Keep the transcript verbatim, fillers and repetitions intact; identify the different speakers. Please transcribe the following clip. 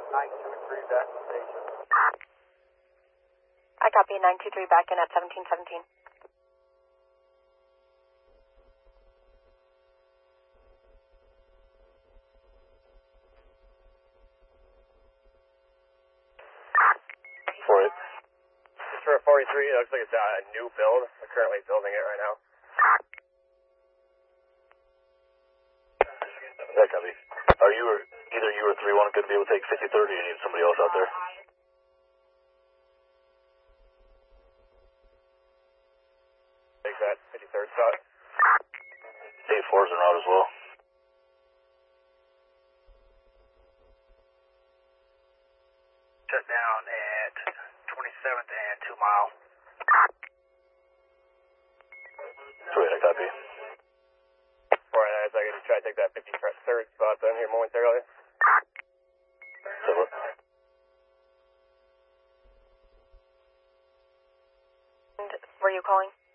Speaker 1: nine two three back to station.
Speaker 2: I copy nine two three back in at seventeen seventeen.
Speaker 3: four eight.
Speaker 1: Just for a forty-three, it looks like it's a new build. We're currently building it right now.
Speaker 3: That copy. Are you or either you or three one going to be able to take fifty thirty, or you need somebody else out there?
Speaker 1: Take that fifty-third shot.
Speaker 3: eight four's en route as well.
Speaker 4: Shut down at twenty-seventh and two mile.
Speaker 3: two eight, I copy.
Speaker 1: four nine, so I can try to take that fifty-third spot down here momentarily.
Speaker 3: So what?
Speaker 2: And were you calling?